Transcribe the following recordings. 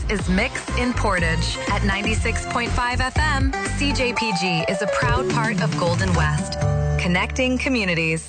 This is Mix in Portage. At 96.5 FM, CJPG is a proud part of Golden West, connecting communities.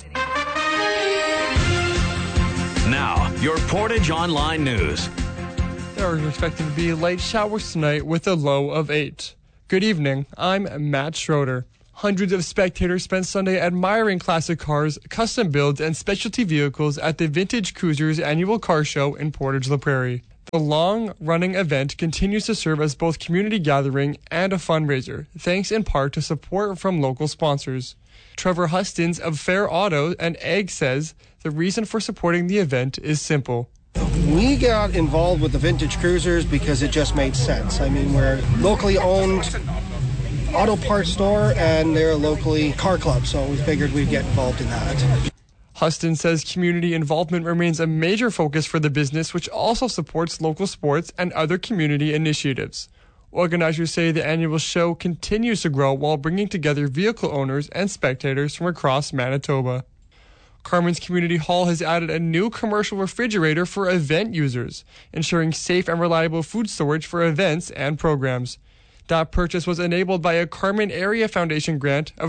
Now, your Portage Online News. There are expected to be light showers tonight with a low of 8. Good evening, I'm Matt Schroeder. Hundreds of spectators spent Sunday admiring classic cars, custom builds, and specialty vehicles at the Vintage Cruisers annual car show in Portage-La Prairie. The long-running event continues to serve as both community gathering and a fundraiser, thanks in part to support from local sponsors. Trevor Hustins of Fair Auto and Ag says the reason for supporting the event is simple. We got involved with the Vintage Cruisers because it just made sense. I mean, we're locally owned auto parts store and they're a locally car club, so we figured we'd get involved in that. Huston says community involvement remains a major focus for the business, which also supports local sports and other community initiatives. Organizers say the annual show continues to grow while bringing together vehicle owners and spectators from across Manitoba. Carmen's Community Hall has added a new commercial refrigerator for event users, ensuring safe and reliable food storage for events and programs. That purchase was enabled by a Carmen Area Foundation grant of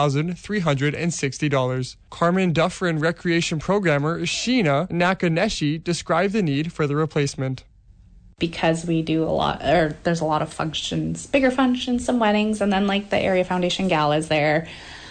$3,360. Carmen Dufferin Recreation Programmer Sheena Nakaneshi described the need for the replacement. Because we do there's a lot of functions, bigger functions, some weddings, and then like the Area Foundation galas there,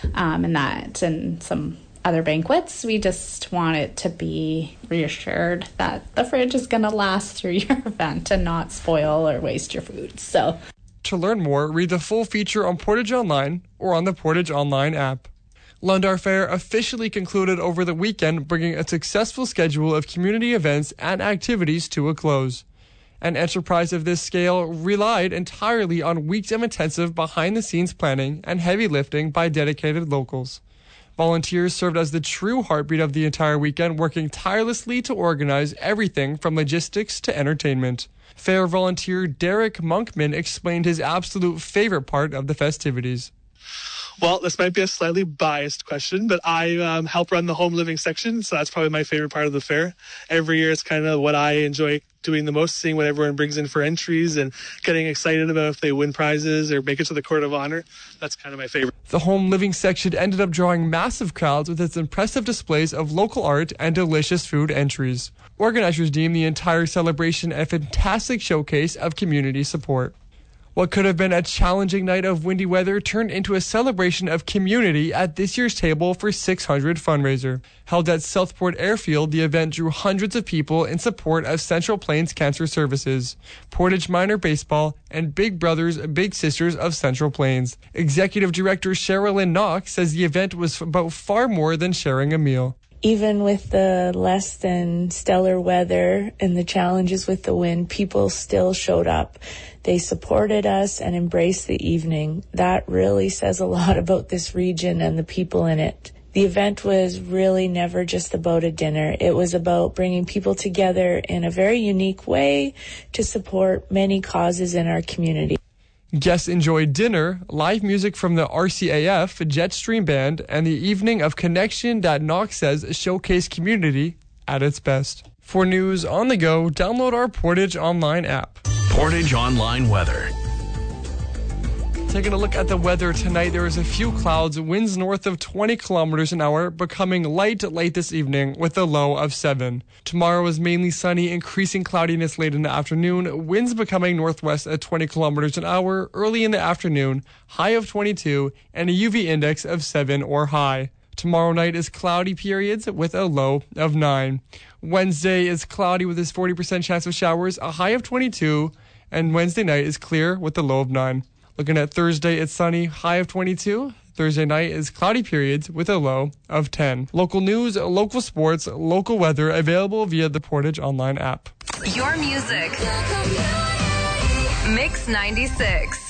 and some other banquets. We just want it to be reassured that the fridge is going to last through your event and not spoil or waste your food. So, to learn more, read the full feature on Portage Online or on the Portage Online app. Lundar Fair officially concluded over the weekend, bringing a successful schedule of community events and activities to a close. An enterprise of this scale relied entirely on weeks of intensive behind-the-scenes planning and heavy lifting by dedicated locals. Volunteers served as the true heartbeat of the entire weekend, working tirelessly to organize everything from logistics to entertainment. Fair volunteer Derek Monkman explained his absolute favorite part of the festivities. Well, this might be a slightly biased question, but I help run the home living section, so that's probably my favorite part of the fair. Every year it's kind of what I enjoy doing the most, seeing what everyone brings in for entries and getting excited about if they win prizes or make it to the Court of Honor. That's kind of my favorite. The home living section ended up drawing massive crowds with its impressive displays of local art and delicious food entries. Organizers deemed the entire celebration a fantastic showcase of community support. What could have been a challenging night of windy weather turned into a celebration of community at this year's Table for 600 fundraiser. Held at Southport Airfield, the event drew hundreds of people in support of Central Plains Cancer Services, Portage Minor Baseball, and Big Brothers Big Sisters of Central Plains. Executive Director Sherilyn Knox says the event was about far more than sharing a meal. Even with the less than stellar weather and the challenges with the wind, people still showed up. They supported us and embraced the evening. That really says a lot about this region and the people in it. The event was really never just about a dinner. It was about bringing people together in a very unique way to support many causes in our community. Guests enjoyed dinner, live music from the RCAF, Jetstream Band, and the evening of connection that Knox says showcased community at its best. For news on the go, download our Portage Online app. Portage Online weather. Taking a look at the weather tonight, there is a few clouds, winds north of 20 kilometers an hour, becoming light late this evening with a low of 7. Tomorrow is mainly sunny, increasing cloudiness late in the afternoon, winds becoming northwest at 20 kilometers an hour early in the afternoon, high of 22, and a UV index of 7 or high. Tomorrow night is cloudy periods with a low of 9. Wednesday is cloudy with a 40% chance of showers, a high of 22, and Wednesday night is clear with a low of 9. Looking at Thursday, it's sunny, high of 22. Thursday night is cloudy periods with a low of 10. Local news, local sports, local weather available via the Portage Online app. Your music. Mix 96.